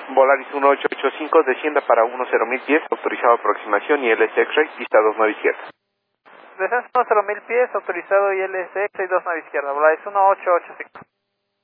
Volaris 1885, descienda para 10.000 pies, autorizado aproximación y LS X-Ray, pista 29 izquierda. Descenso 10.000 pies, autorizado ILS X-Ray 29 izquierda, Volaris 1885.